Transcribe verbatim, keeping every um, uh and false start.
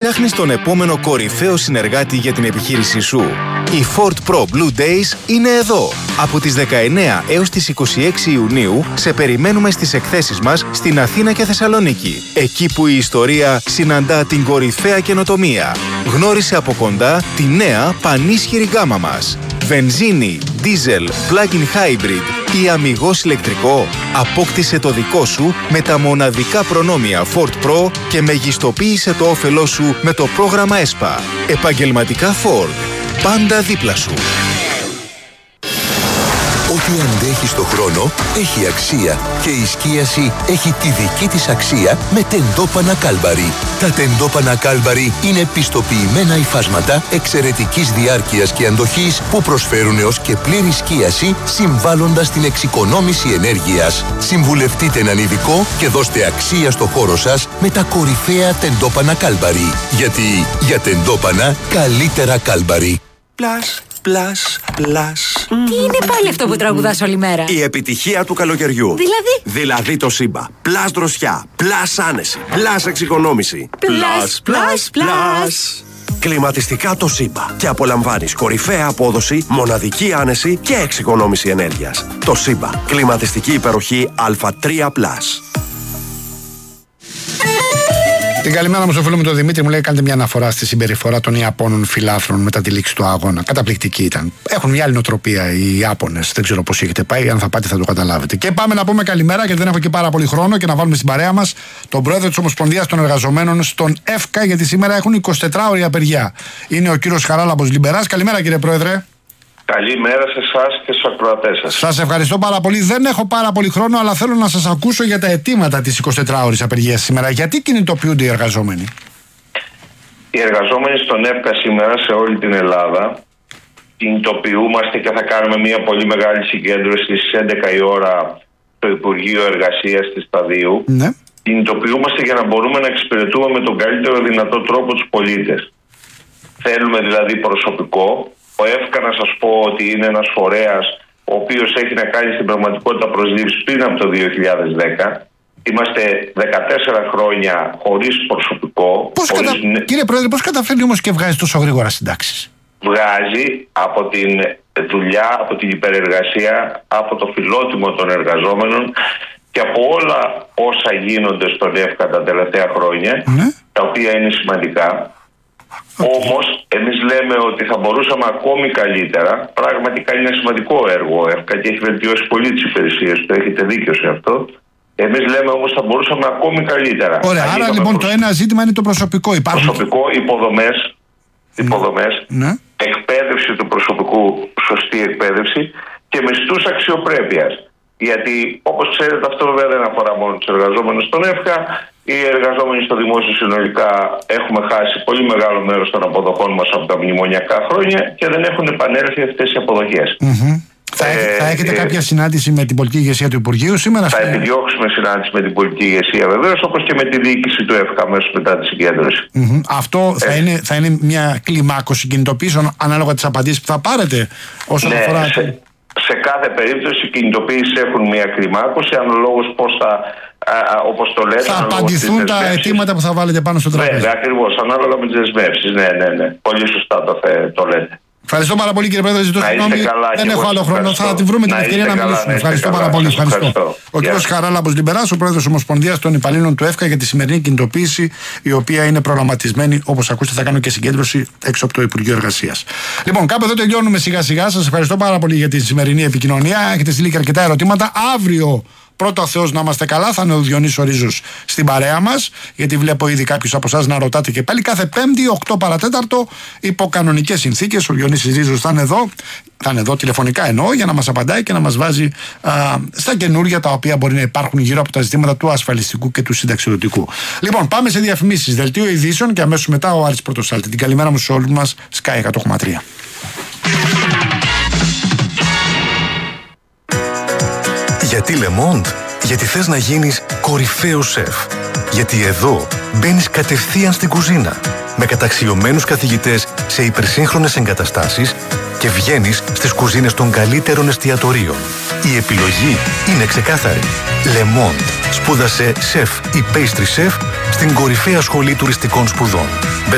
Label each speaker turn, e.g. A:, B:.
A: Ψάχνεις τον επόμενο κορυφαίο συνεργάτη για την επιχείρησή σου? Οι Ford Pro Blue Days είναι εδώ. Από τις δεκαεννέα έως τις είκοσι έξι Ιουνίου σε περιμένουμε στις εκθέσεις μας στην Αθήνα και Θεσσαλονίκη. Εκεί που η ιστορία συναντά την κορυφαία καινοτομία. Γνώρισε από κοντά τη νέα πανίσχυρη γάμα μας. Βενζίνη, δίζελ, plug-in hybrid ή αμιγώς ηλεκτρικό. Απόκτησε το δικό σου με τα μοναδικά προνόμια Ford Pro και μεγιστοποίησε το όφελό σου με το πρόγραμμα ΕΣΠΑ. Επαγγελματικά Ford. Πάντα δίπλα σου.
B: Ό,τι αντέχει στο χρόνο έχει αξία και η σκίαση έχει τη δική της αξία με τεντόπανα Κάλμπαρι. Τα τεντόπανα Κάλμπαρι είναι πιστοποιημένα υφάσματα εξαιρετικής διάρκειας και αντοχής που προσφέρουν έως και πλήρη σκίαση συμβάλλοντας την εξοικονόμηση ενέργειας. Συμβουλευτείτε έναν ειδικό και δώστε αξία στο χώρο σας με τα κορυφαία τεντόπανα Κάλμπαρι. Γιατί για τεντόπανα καλύτερα Κάλμπαρι.
C: Πλάς, πλάς, πλάς.
D: Τι είναι πάλι αυτό που τραγουδάς όλη μέρα?
C: Η επιτυχία του καλοκαιριού.
D: Δηλαδή?
C: Δηλαδή το Σύμπα. Πλάς δροσιά, πλάς άνεση, πλάς εξοικονόμηση.
D: Πλάς, πλάς, πλάς.
C: Κλιματιστικά το Σύμπα. Και απολαμβάνεις κορυφαία απόδοση, μοναδική άνεση και εξοικονόμηση ενέργειας. Το Σύμπα. Κλιματιστική υπεροχή Α τρία πλάς.
E: Την καλημέρα μου στο φίλο μου τον Δημήτρη, μου λέει: κάντε μια αναφορά στη συμπεριφορά των Ιαπώνων φιλάθλων μετά τη λήξη του αγώνα. Καταπληκτική ήταν. Έχουν μια άλλη νοοτροπία οι Ιάπωνες. Δεν ξέρω πώς έχετε πάει. Αν θα πάτε θα το καταλάβετε. Και πάμε να πούμε καλημέρα, γιατί δεν έχω και πάρα πολύ χρόνο, και να βάλουμε στην παρέα μας τον πρόεδρο της Ομοσπονδίας των Εργαζομένων στον ΕΦΚΑ, γιατί σήμερα έχουν εικοσιτετράωρη απεργία. Είναι ο κύριος Χαράλαμπος Λιμπεράς. Καλημέρα, κύριε Πρόεδρε.
F: Καλημέρα σε εσάς και στους ακροατές σας.
E: Σας ευχαριστώ πάρα πολύ. Δεν έχω πάρα πολύ χρόνο, αλλά θέλω να σας ακούσω για τα αιτήματα της εικοσιτετράωρης απεργίας σήμερα. Γιατί κινητοποιούνται οι εργαζόμενοι?
F: Οι εργαζόμενοι στον ΕΦΚΑ σήμερα σε όλη την Ελλάδα κινητοποιούμαστε και θα κάνουμε μια πολύ μεγάλη συγκέντρωση στις έντεκα η ώρα στο Υπουργείο Εργασίας της Σταδίου.
E: Ναι.
F: Κινητοποιούμαστε για να μπορούμε να εξυπηρετούμε με τον καλύτερο δυνατό τρόπο τους πολίτες. Θέλουμε δηλαδή προσωπικό. Ο ΕΦΚΑ, να σας πω ότι είναι ένας φορέας ο οποίος έχει να κάνει στην πραγματικότητα προσλήψεις πριν από το δύο χιλιάδες δέκα. Είμαστε δεκατέσσερα χρόνια χωρίς προσωπικό.
E: Πώς
F: χωρίς...
E: κατα... Κύριε Πρόεδρε, πώς καταφέρνει όμως και βγάζει τόσο γρήγορα συντάξεις?
F: Βγάζει από την δουλειά, από την υπερεργασία, από το φιλότιμο των εργαζόμενων και από όλα όσα γίνονται στον ΕΦΚΑ τα τελευταία χρόνια,
E: ναι,
F: τα οποία είναι σημαντικά. Okay. Όμως, εμείς λέμε ότι θα μπορούσαμε ακόμη καλύτερα. Πραγματικά είναι ένα σημαντικό έργο ο ΕΦΚΑ και έχει βελτιώσει πολύ τις υπηρεσίες του. Έχετε δίκιο σε αυτό. Εμείς λέμε όμως θα μπορούσαμε ακόμη καλύτερα.
E: Ωραία, άρα λοιπόν προς... το ένα ζήτημα είναι το προσωπικό. Υπάρχουν...
F: Προσωπικό, υποδομές, υποδομές
E: ναι.
F: εκπαίδευση του προσωπικού, σωστή εκπαίδευση και μισθούς αξιοπρέπειας. Γιατί όπως ξέρετε, αυτό βέβαια δεν αφορά μόνο τους εργαζόμενους στον ΕΦΚΑ. Οι εργαζόμενοι στο δημόσιο συνολικά έχουμε χάσει πολύ μεγάλο μέρος των αποδοχών μας από τα μνημονιακά χρόνια και δεν έχουν επανέλθει αυτές οι αποδοχές.
E: Mm-hmm. Θα, ε, θα έχετε ε, κάποια συνάντηση με την πολιτική ηγεσία του Υπουργείου σήμερα?
F: Θα επιδιώξουμε συνάντηση με την πολιτική ηγεσία βεβαίως, όπως και με τη διοίκηση του ΕΦΚΑ αμέσως μετά τη συγκέντρωση.
E: Mm-hmm. Αυτό
F: ε,
E: θα, είναι, θα είναι μια κλιμάκωση κινητοποίησεων ανάλογα τις απαντήσεις που θα πάρετε όσον
F: ναι,
E: αφορά...
F: Σε, σε κάθε περίπτωση οι κινητοποιήσεις έχουν μια κλιμάκωση αναλόγως πώς θα... όπως το λέτε,
E: θα απαντηθούν τα αιτήματα που θα βάλετε πάνω στο τραπέζι.
F: Ναι, ακριβώς, ανάλογα με τις δεσμεύσεις. Ναι, ναι, ναι. Πολύ σωστά το, το λέτε.
E: Ευχαριστώ πάρα πολύ, κύριε Πρόεδρε. Ζητώ συγγνώμη. Δεν έχω άλλο χρόνο. Ευχαριστώ. Θα τη βρούμε την ευκαιρία να, να μιλήσουμε. Ευχαριστώ πάρα πολύ. Ευχαριστώ. Ευχαριστώ. Ο κύριος Χαράλαμπος Λιμπεράς, ο πρόεδρος της Ομοσπονδίας των Υπαλλήλων του ΕΦΚΑ, για τη σημερινή κινητοποίηση, η οποία είναι προγραμματισμένη. Όπως ακούσετε, θα κάνω και συγκέντρωση έξω από το Υπουργείο Εργασίας. Λοιπόν, κάπου εδώ τελειώνουμε σιγά-σιγά. Σας ευχαριστώ πάρα πολύ για τη σημερινή επικοινωνία. Έχετε στείλει και αρκετά ερωτήματα. Αύριο, πρώτο Θεός να είμαστε καλά, θα είναι ο Διονύσης ο Ρίζος στην παρέα μας, γιατί βλέπω ήδη κάποιους από εσάς να ρωτάτε και πάλι. Κάθε Πέμπτη, οκτώ παρατέταρτο, υπό κανονικές συνθήκες, ο Διονύσης Ρίζος θα είναι εδώ, θα είναι εδώ τηλεφωνικά εννοώ, για να μας απαντάει και να μας βάζει α, στα καινούργια τα οποία μπορεί να υπάρχουν γύρω από τα ζητήματα του ασφαλιστικού και του συνταξιδοτικού. Λοιπόν, πάμε σε διαφημίσεις, δελτίο ειδήσεων και αμέσως μετά ο Άρης Πρωτοσάλτη. Την καλημέρα μου σε όλους μας, Sky εκατό κόμμα τρία.
B: Γιατί Le Monde? Γιατί θες να γίνεις κορυφαίος σεφ. Γιατί εδώ μπαίνεις κατευθείαν στην κουζίνα με καταξιωμένους καθηγητές σε υπερσύγχρονες εγκαταστάσεις και βγαίνεις στις κουζίνες των καλύτερων εστιατορίων. Η επιλογή είναι ξεκάθαρη. Le Monde. Σπούδασε σεφ ή pastry chef στην κορυφαία σχολή τουριστικών σπουδών.